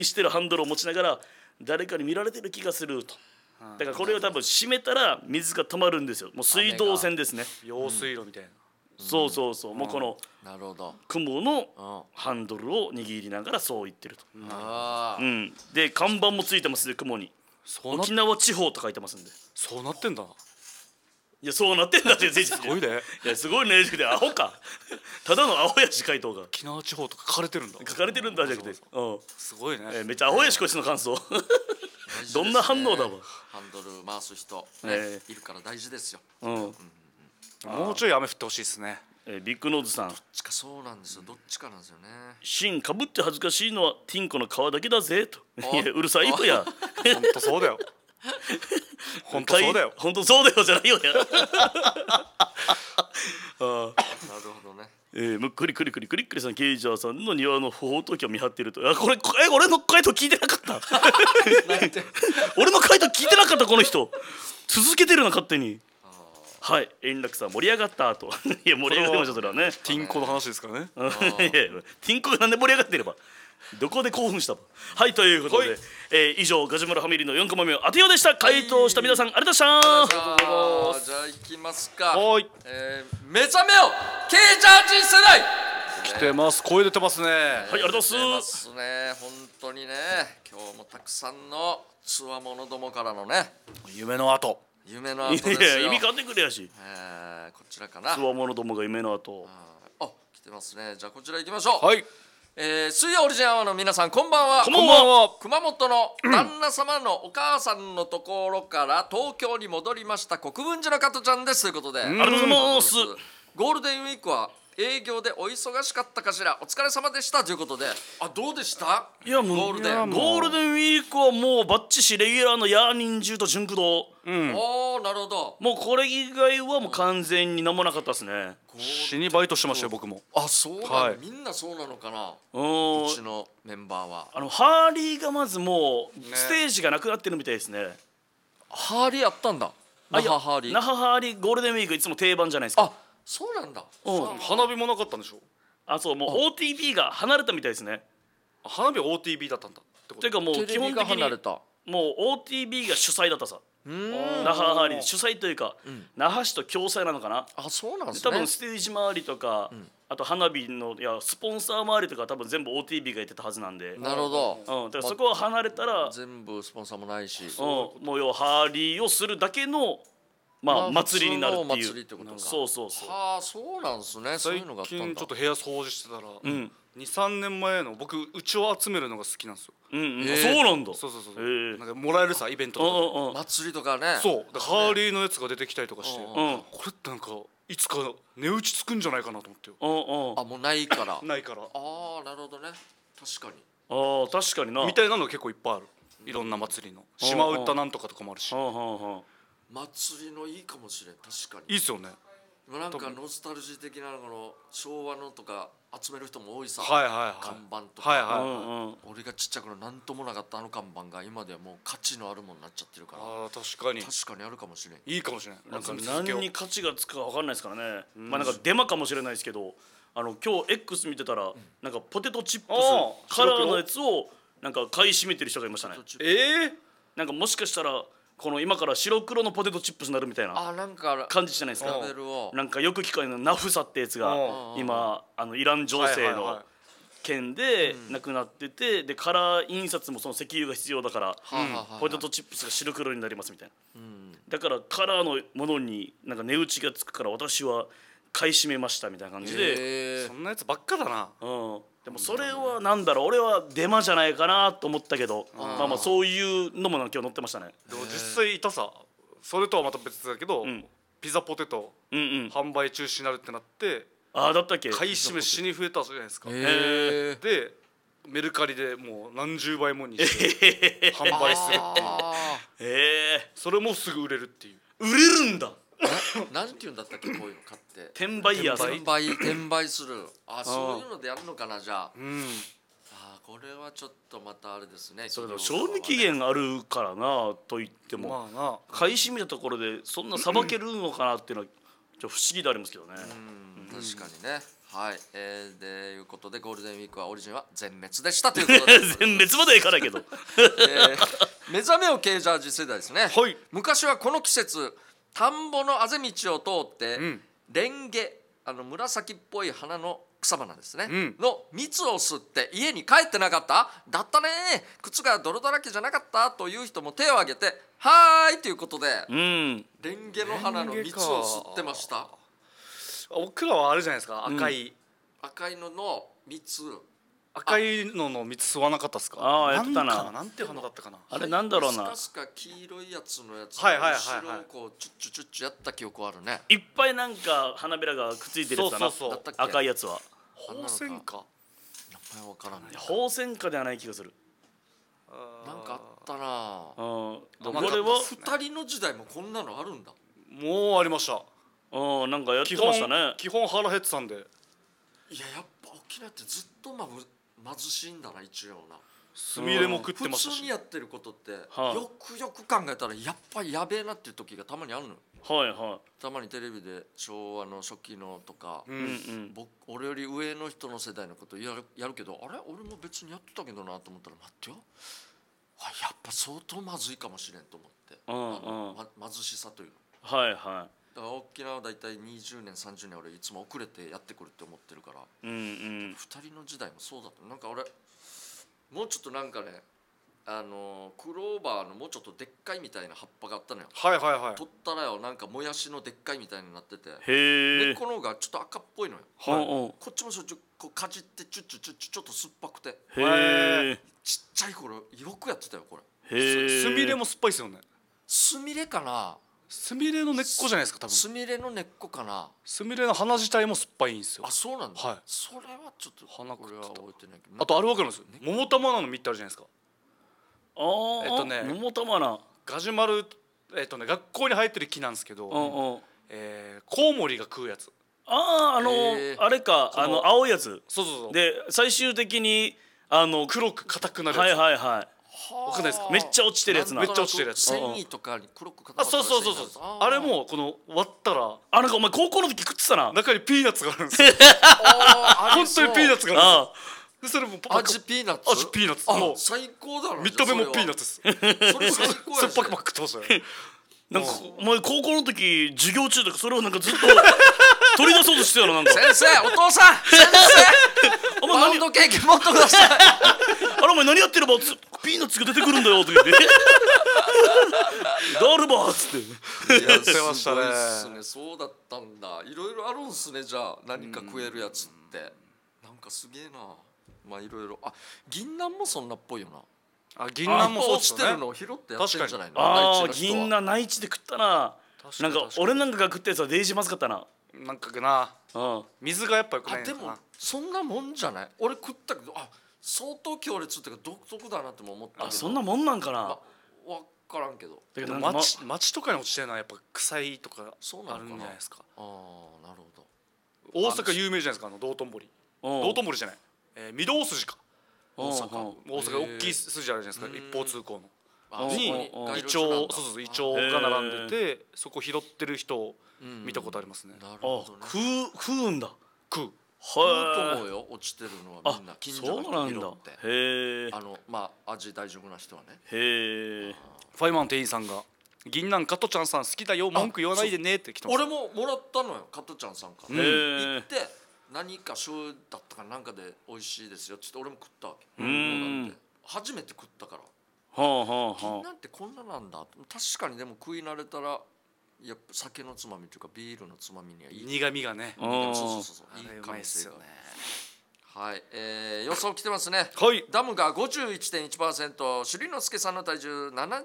してるハンドルを持ちながら誰かに見られてる気がすると。だからこれを多分閉めたら水が止まるんですよ。もう水道線ですね。 用水路みたいな。 そうそうそう。もうこのなるほど。 雲のハンドルを握りながらそう言ってると。 ああ。 で看板もついてますね、雲に。沖縄地方と書いてますんで。 そうなってんだ。 いやそうなってんだってすごいね。 いやすごいねじゃなくてアホか。ただのアホやし回答が。 沖縄地方とか書かれてるんだ。 書かれてるんだじゃなくて。 すごいね。 めっちゃアホやしこいつの感想。どんな反応だわ。 ハンドル回す人いるから大事ですよ。 もうちょい雨降ってほしいですね。 ビッグノーズさん。 そうなんですよ。どっちかなんですよね。 芯かぶって恥ずかしいのはティンコの皮だけだぜと。いやうるさいよや。 本当そうだよ。本当そうだよ。 本当そうだよじゃないよや。 なるほどね。 むっくりくりくりくりくりさん、ケイジャーさんの庭の不法投棄を見張っていると。これ俺の回答聞いてなかった。俺の回答聞いてなかったこの人。続けてるな勝手に。はい、円楽さん盛り上がったと。いや盛り上がってましたそれはね。 ティンコの話ですからね。 いやティンコがなんで盛り上がってれば。どこで興奮したの。はいということで、以上ガジュマルファミリーの4コマ目を当てようでした。回答した皆さんありがとうございました。 じゃあ行きますか。 はい。 目覚めよケイジャージ世代。 来てます。声出てますね。はいありがとうございます。ね、本当にね、今日もたくさんのつわものどもからのね、 夢の後。 夢の後ですよ。 いや意味変わってくれやし。 こちらかな。 つわものどもが夢の後。 来てますね。じゃあこちら行きましょう。 はい。 水曜オリジンアワーの皆さんこんばんは。 こんばんは。 熊本の旦那様のお母さんのところから東京に戻りました国分寺の加トちゃんですということで、 ありがとうございます。 ゴールデンウィークは営業でお忙しかったかしら。お疲れ様でしたということで、どうでした？ いやもうゴールデンウィークはもうバッチシレギュラーのヤーニンジュと純駆動。 なるほど。 もうこれ以外はもう完全に何もなかったですね。 死にバイトしてましたよ僕も。 そうなの。みんなそうなのかな。うちのメンバーはハーリーがまずもうステージがなくなってるみたいですね。 ハーリーやったんだ。那覇ハーリー。 那覇ハーリーゴールデンウィークいつも定番じゃないですか。 そうなんだ。 花火もなかったんでしょ。 そうもう OTB が離れたみたいですね。 花火 OTB だったんだってこと。 ていうかもう基本的にもう OTB が主催だったさ。那覇ハーリー主催というか那覇市と共催なのかな。 そうなんですね。 多分ステージ周りとかあと花火のスポンサー周りとか多分全部 OTB がやってたはずなんで。 なるほど。 だからそこは離れたら全部スポンサーもないし、 もう要はハーリーをするだけの祭りになるっていう。そうそうそう。 そうなんですね。そういうのがあったんだ。 最近ちょっと部屋掃除してたら2,3年前の僕うちを集めるのが好きなんですよ。 そうなんだ。 そうなんかもらえるさイベントとか祭りとかね。 そうハーリーのやつが出てきたりとかしてこれってなんかいつか値打ちつくんじゃないかなと思ってよ。 もうないからないから。 なるほどね。確かに確かになみたいなの結構いっぱいある。いろんな祭りの島唄なんとかとかもあるし。 祭りのいいかもしれん。確かにいいっすよね。 なんかノスタルジー的なの昭和のとか集める人も多いさ。看板とか俺がちっちゃくのなんともなかった看板が今ではもう価値のあるものになっちゃってるから。 確かにあるかもしれん。 いいかもしれない。 なんか何に価値がつくか分かんないですからね。なんかデマかもしれないですけど今日 X 見てたらなんかポテトチップスカラーのやつをなんか買い占めてる人がいましたね。なんかもしかしたらこの今から白黒のポテトチップスになるみたいな感じじゃないですか。なんかよく聞かれるナフサってやつが今イラン情勢の件でなくなってて、でカラー印刷もその石油が必要だからポテトチップスが白黒になりますみたいな。だからカラーのものになんか値打ちがつくから私は買い占めましたみたいな感じで。 そんなやつばっかだな。 でもそれはなんだろう俺はデマじゃないかなと思ったけどそういうのも今日載ってましたね。 でも実際いたさ。それとはまた別だけどピザポテト販売中止になるってなってだったっけ買い占め死に増えたじゃないですか。でメルカリでもう何十倍もにして販売するっていう。それもすぐ売れるっていう。 売れるんだ。 なんていうんだったっけこういうの買って転売ヤー転売する。そういうのでやるのかなじゃあ。これはちょっとまたあれですね。 それ賞味期限あるからなと言っても買い占めたところでそんなさばけるのかなっていうのは不思議でありますけどね。 確かにね。 はい、でいうことでゴールデンウィークはオリジンは全滅でしたということで全滅まではいかないけど、 目覚めを系ジャージ世代ですね、 はい、 昔はこの季節田んぼのあぜ道を通って、レンゲ紫っぽい花の草花ですね、の蜜を吸って家に帰ってなかった、だったね靴が泥だらけじゃなかったという人も手を挙げてはーいということで、レンゲの花の蜜を吸ってました。 僕らはあれじゃないですか、赤いのの蜜、 赤いのの蜜吸わなかったですか。 ああやってたな。 なんていう花だったかな。 あれなんだろうな。 スカ黄色いやつのやつ。 はいはいはいはい。 後ろをこうチュッチュチュッチュやった記憶あるね。 いっぱいなんか花びらがくっついてるやつだな。赤いやつは。 宝泉花。 名前わからない。 宝泉花ではない気がする。 なんかあったな。 これは2人の時代もこんなのあるんだ。 もうありました。 なんかやってましたね。 基本腹減ってたんで。 いややっぱ沖縄ってずっと貧しいんだな一応な。 すみれも食ってましたし。 普通にやってることって、よくよく考えたらやっぱりやべえなっていう時がたまにあるの。 はいはい。 たまにテレビで昭和の初期のとか、俺より上の人の世代のことやるけど、あれ俺も別にやってたけどなと思ったら、待ってよ、やっぱ相当まずいかもしれんと思って、貧しさというの。はいはい。 だから沖縄はだいたい20年30年俺いつも遅れてやってくるって思ってるから、2人の時代もそうだった。なんか俺もうちょっとなんかね、クローバーのもうちょっとでっかいみたいな葉っぱがあったのよ。 はいはいはい。 取ったらよ、なんかもやしのでっかいみたいになってて、 根っこの方がちょっと赤っぽいのよ。こっちもそっちこうかじってチュッチュチュッチュちょっと酸っぱくて、ちっちゃい頃よくやってたよこれ。 すみれも酸っぱいですよね。 すみれかな。 すみれの根っこじゃないですか多分。 すみれの根っこかな。 すみれの花自体も酸っぱいんですよ。 あ、そうなんだ。 はい。 それはちょっと花これは覚えてないけど。 あとあれわかるんですよ。桃玉菜の実ってあるじゃないですか。 桃玉菜。 ガジュマル学校に生えてる木なんですけど、コウモリが食うやつ。 あれか青いやつ。 そうそうそう。 で最終的に黒く硬くなるやつ。 はいはいはい。 わかんないですか。 めっちゃ落ちてるやつな。 めっちゃ落ちてるやつ。 繊維とかに黒く固まった。 そうそうそうそう。あれもこの割ったら、 なんかお前高校の時食ってたな。 中にピーナッツがあるんですよ。本当にピーナッツがあるんですよ。それも味ピーナッツ。 味ピーナッツ。 もう最高だろ。 見た目もピーナッツです。 それ最高や。 酸っぱくばっ食ってましたよ。 なんかお前高校の時授業中とかそれをなんかずっと取り出そうとしてたのなんか。 先生、お父さん、先生。パウンドケーキ持ってください。 お前何やってればピーナッツが出てくるんだよと言って。ダルバーっつって。 やってましたね。そうだったんだ。いろいろあるんすね。じゃあ何か食えるやつって。なんかすげえな。まあいろいろ。銀杏もそんなっぽいよな。 銀杏もそう落ちてるのを拾ってやってるんじゃないの。 銀杏内地で食ったな。なんか俺なんかが食ったやつはデイジーまずかったな。 なんかな、水がやっぱ良くないのかな。 でもそんなもんじゃない。俺食ったけど、相当強烈っていうか独特だなっても思ったけど。 そんなもんなんかな。 わからんけど。 町とかに落ちてるのはやっぱ臭いとかあるんじゃないですか。 なるほど。 大阪有名じゃないですか、道頓堀。道頓堀じゃない、御堂筋か。大阪大きい筋あるじゃないですか、一方通行のにイチョウが並んでて、そこ拾ってる人を見たことありますね。 なるほどね。 食うんだ。 食うと思うよ。落ちてるのはみんな近所の人拾って。 へえ。 味大丈夫な人はね。 へえ。 ファイマン店員さんが銀杏加トちゃんさん好きだよ、文句言わないでねって来てます。 俺ももらったのよ、加トちゃんさんから行って、何か醤油だったかなんかで美味しいですよって言って俺も食ったわけ。初めて食ったから、銀杏ってこんななんだ。確かにでも食い慣れたらやっぱ酒のつまみというかビールのつまみにはいい。 苦味がね。 そういい感じよね。はい、予想来てますね。ダムが 51.1%、朱里之助さんの体重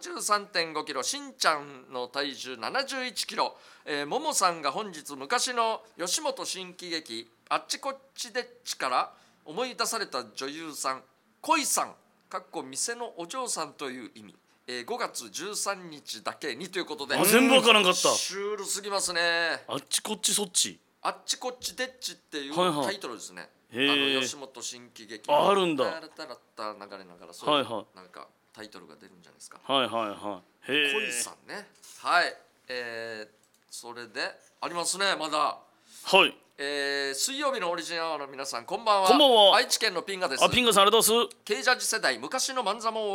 73.5 キロ、しんちゃんの体重71キロ、ももさんが本日昔の吉本新喜劇あっちこっちでっちから思い出された女優さん恋さん店のお嬢さんという意味、5月13日だけにということで。 全部わからんかった。 シュールすぎますね。 あっちこっちそっち、 あっちこっちでっちっていうタイトルですね。吉本新喜劇あるんだ。 タラタラタ流れながらそういうなんかタイトルが出るんじゃないですか。恋さんね。はい、それでありますねまだ。 水曜日のオリジナルの皆さんこんばんは。 こんばんは。 愛知県のピンガです。 ピンガさんありがとうございます。 Kジャージ世代昔の漫才も